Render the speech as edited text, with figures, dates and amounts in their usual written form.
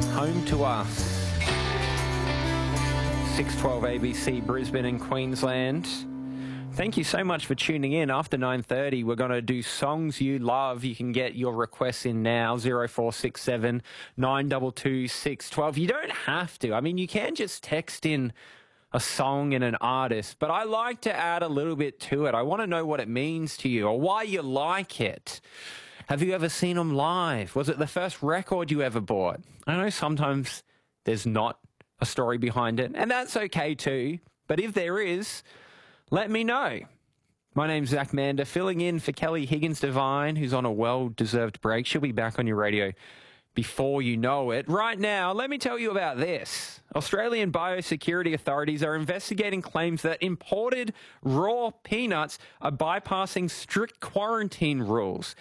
Home to us. 612 ABC, Brisbane and Queensland. Thank you so much for tuning in. After 9:30, we're going to do songs you love. You can get your requests in now, 0467 922 612. You don't have to. I mean, you can just text in a song and an artist, but I like to add a little bit to it. I want to know what it means to you or why you like it. Have you ever seen them live? Was it the first record you ever bought? I know sometimes there's not a story behind it, and that's okay too. But if there is, let me know. My name's Zach Mander, filling in for Kelly Higgins-Devine, who's on a well-deserved break. She'll be back on your radio before you know it. Right now, let me tell you about this. Australian biosecurity authorities are investigating claims that imported raw peanuts are bypassing strict quarantine rules.